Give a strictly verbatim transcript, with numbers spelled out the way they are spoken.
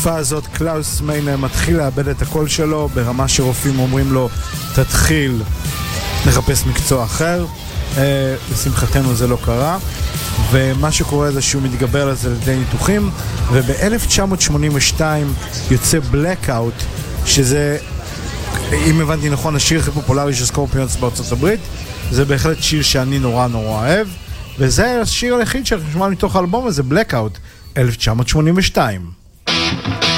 בתקופה הזאת קלאוס מיינר מתחיל לאבד את הקול שלו ברמה שרופאים אומרים לו תתחיל לחפש מקצוע אחר. לשמחתנו זה לא קרה, ומה שקורה זה שהוא מתגבר על זה לידי ניתוחים, וב-אלף תשע מאות שמונים ושתיים יוצא Blackout, שזה, אם הבנתי נכון, השיר הכי פופולרי של סקורפיונס בארצות הברית. זה בהחלט שיר שאני נורא נורא אוהב, וזה השיר היחיד שנשמע מתוך האלבום הזה, Blackout, אלף תשע מאות שמונים ושתיים.